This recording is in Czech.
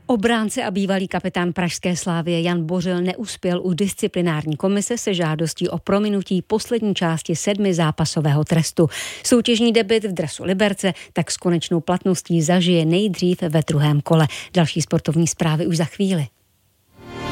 Obránce a bývalý kapitán pražské Slavie Jan Bořil neuspěl u disciplinární komise se žádostí o prominutí poslední části 7zápasového trestu. Soutěžní debut v dresu Liberce tak s konečnou platností zažije nejdřív ve druhém kole. Další sportovní zprávy už za chvíli.